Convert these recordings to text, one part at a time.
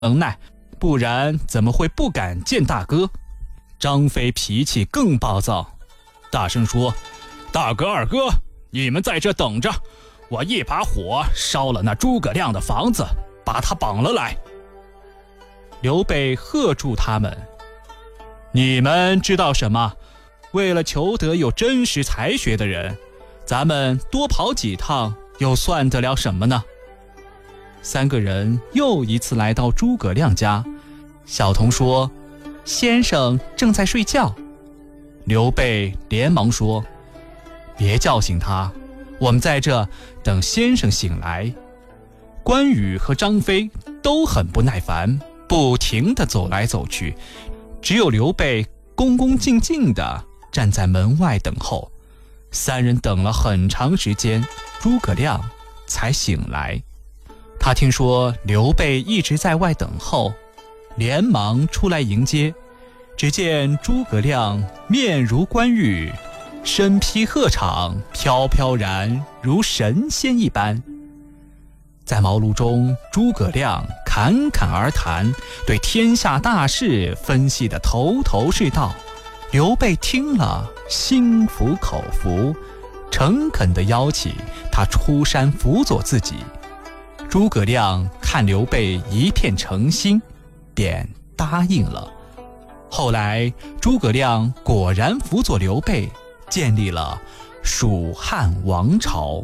能耐，不然怎么会不敢见大哥？张飞脾气更暴躁，大声说：大哥二哥，你们在这等着，我一把火烧了那诸葛亮的房子，把他绑了来。刘备喝住他们：你们知道什么？为了求得有真实才学的人，咱们多跑几趟又算得了什么呢？三个人又一次来到诸葛亮家，小童说：先生正在睡觉。刘备连忙说：别叫醒他，我们在这等先生醒来。关羽和张飞都很不耐烦，不停地走来走去，只有刘备恭恭敬敬地站在门外等候。三人等了很长时间，诸葛亮才醒来。他听说刘备一直在外等候，连忙出来迎接。只见诸葛亮面如冠玉，身披鹤氅，飘飘然如神仙一般。在茅庐中，诸葛亮侃侃而谈，对天下大事分析得头头是道。刘备听了心服口服，诚恳地邀请他出山辅佐自己。诸葛亮看刘备一片诚心，便答应了。后来诸葛亮果然辅佐刘备，建立了蜀汉王朝。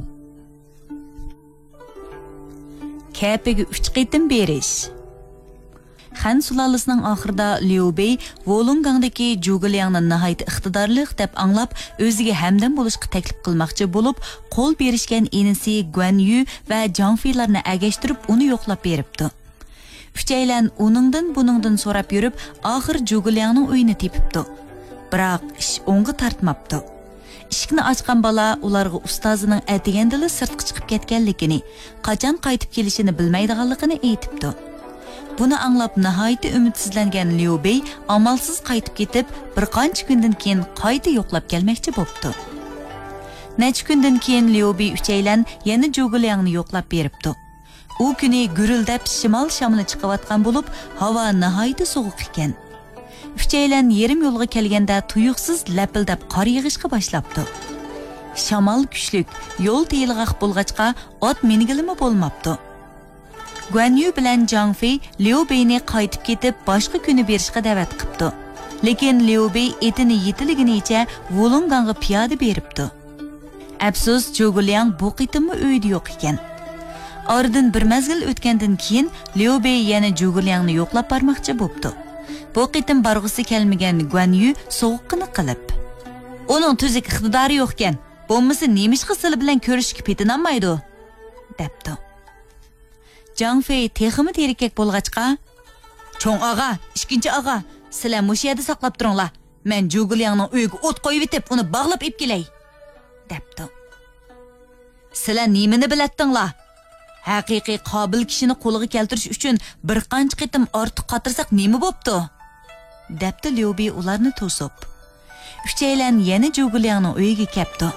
Kəpəgə 3 qitim beriş. Xan sulalısının axırda Liu Bey Volungangdaki Zhuge-Liangni nihayat iqtidorliq deb anglab, o'ziga hamdam bo'lishga taklif qilmoqchi bo'lib, qo'l berishgan enisi Guan Yu va Zhang Feilarni agashtirib uni yo'qlab beribdi. Uchaylan uningdan so'rab yurib, oxir Zhuge-Liangning uyini tepibdi. Biroq ish o'ng'i tartmabdi. Ishikni ochgan bola ularga ustozining atigandili sirtqa chiqib ketganligini, qachon qaytib kelishini bilmaydiganligini aytibdi. Buni anglab nihoyatda umidsizlangan Liu Bey amalsiz qaytib ketib, bir qancha kundan keyin qayta yo'qlab kelmoqchi bo'pti. Necha kundan keyin Liu Bey uchaylan yana Zhuge-Liangni yo'qlab beribdi. U kuni gurildab shimol shamoli chiqayotgan bo'lib, havo nihoyatda sovuq ekan. Uchaylan yerim yo'lga kelganda tuyuqsiz lapildab qor yig'ishga boshlabdi. Shamol kuchlik, yo'l tiyilg'aq bo'lg'achqa ot mingilimi bo'lmabdi. Guan Yu bilan Zhang Fei Liu Beyni qaytib ketib boshqa kuni berishga da'vat qilibdi. Lekin Liu Bey etini yetiliginicha Volungangga piyoda beribdi. Afsus, Zhuge-Liang bu qitimmi uyda yo'q ekan. Oradan bir mazgil o'tgandan keyin Liu Bey yana Zhuge-Liangni yo'qlab bormoqchi bo'pti. Bu qitim borg'isi kelmagan Guan Yu sovuqqina qilib: "Uning tuzuk iqtidori yo'q ekan, bo'lmasa nemish qisili bilan ko'rishga petinolmaydi", debdi. Zhang Fei teximi terikak bo'lg'achqa: "Cho'ng og'a, ikkinchi og'a, sizlar mush yerda saqlab turinglar. Men Zhuge-Liangning uyiga o't qo'yib etib, uni bog'lab ib kelay", debdi. "Sizlar nimani bilatdinglar? Haqiqiy qobil kishini qo'liga keltirish uchun bir qancha qitim ortiq qatirsak nima bo'pti?" debdi Liu Bey ularni to'sib. Uchaylan yana Zhuge-Liangning uyiga kelibdi.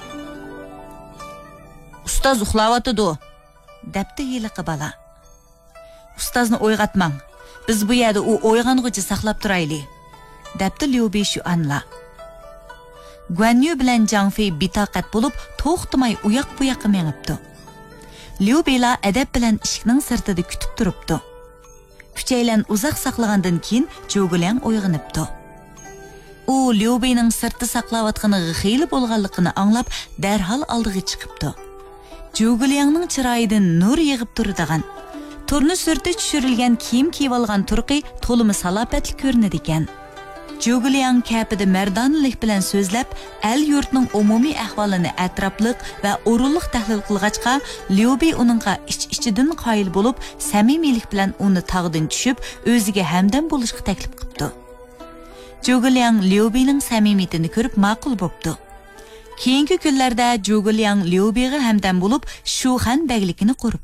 "Ustoz uxlayotdi", debdi yiliqi bola. "Ustozni o'yg'atmang. Biz bu yerda u o'yg'ong'icha saqlab turaylik", debdi Liu Bey shu anla. Guan Yu bilan Zhang Fei bitoqat bo'lib, to'xtamay uyoq bu yoqqa mengibdi. Liu Beylar adab bilan eshikning sirtida kutib turibdi. Uchaylan uzoq saqlagandan keyin Zhuge-Liang uyg'onibdi. U Liu Beyning sirtda saqlayotganiga xiyli bo'lganligini anglab, darhol oldiga chiqibdi. Zhuge-Liangning chiroyidan nur yig'ib turadigan, turni surti tushirilgan kiyim kiyib olgan turqi to'limi salobatli ko'rinadi ekan. Zhuge-Liang kapida mardonlik bilan so'zlab, el yurtning umumiy ahvolini atrofliq va o'rinliq tahlil qilg'achqa, Liu Bey uningga ich-ichidan qoyil bo'lib, samimiylik bilan uni tog'dan tushib, o'ziga hamdam bo'lishga taklif qildi. Zhuge-Liang Liu Beyning samimiyatini ko'rib ma'qul bo'pti. Keyingi kunlarda Zhuge-Liang Liu Beyga hamdam bo'lib, Shuhan baglikini qurib